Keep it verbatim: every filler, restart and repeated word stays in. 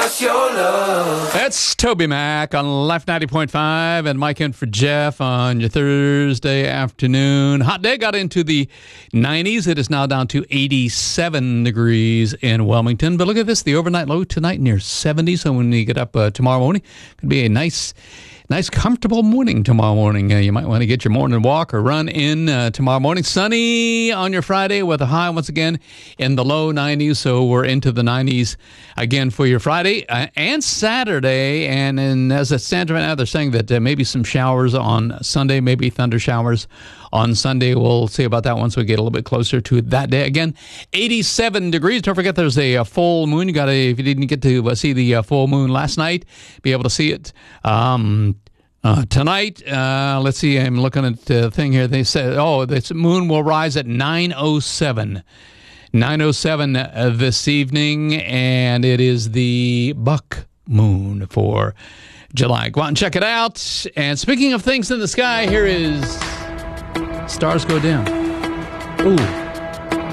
us your love. That's Toby Mac on Life ninety point five and Mike in for Jeff on your Thursday afternoon. Hot day, got into the nineties. It is now down to eighty-seven degrees in Wilmington. But look at this, the overnight low tonight near seventy. So when you get up uh, tomorrow morning, it could be a nice... Nice, comfortable morning tomorrow morning. Uh, you might want to get your morning walk or run in uh, tomorrow morning. Sunny on your Friday with a high once again in the low nineties. So we're into the nineties again for your Friday uh, and Saturday. And, and as it stands right now, they're saying that uh, maybe some showers on Sunday, maybe thunder showers on Sunday. We'll see about that once we get a little bit closer to that day. Again, eighty-seven degrees. Don't forget there's a, a full moon. You got to, if you didn't get to uh, see the uh, full moon last night, be able to see it. Um, Uh, tonight, uh, let's see, I'm looking at the thing here. They said, oh, this moon will rise at nine oh seven. nine oh seven uh, this evening, and it is the buck moon for July. Go out and check it out. And speaking of things in the sky, here is Stars Go Dim. Ooh.